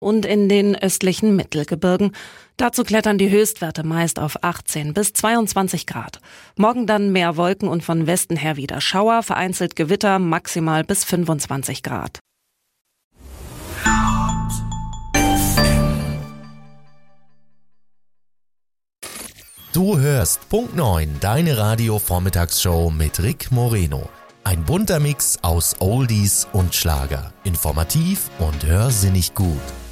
und in den östlichen Mittelgebirgen. Dazu klettern die Höchstwerte meist auf 18 bis 22 Grad. Morgen dann mehr Wolken und von Westen her wieder Schauer, vereinzelt Gewitter, maximal bis 25 Grad. Du hörst Punkt 9, deine Radio-Vormittagsshow mit Rick Moreno. Ein bunter Mix aus Oldies und Schlager. Informativ und hörsinnig gut.